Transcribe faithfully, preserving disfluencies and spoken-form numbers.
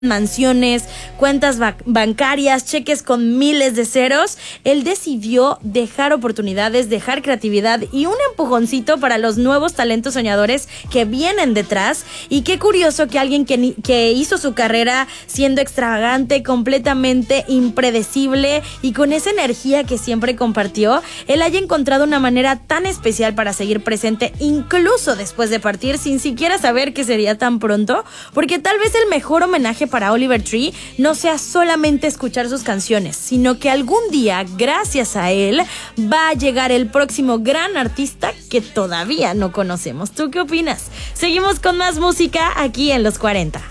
mansiones, cuentas ba- bancarias, cheques con miles de ceros, él decidió dejar oportunidades, dejar creatividad y un empujoncito para los nuevos talentos soñadores que vienen detrás. Y qué curioso que alguien que, ni- que hizo su carrera siendo extravagante, completamente impredecible y con esa energía que siempre compartió, él haya encontrado una manera tan especial para seguir presente incluso después de partir, sin siquiera saber que sería tan pronto, porque tal vez el mejor homenaje para Oliver Tree no sea solamente escuchar sus canciones, sino que algún día, gracias a él, va a llegar el próximo gran artista que todavía no conocemos. ¿Tú qué opinas? Seguimos con más música aquí en Los cuarenta.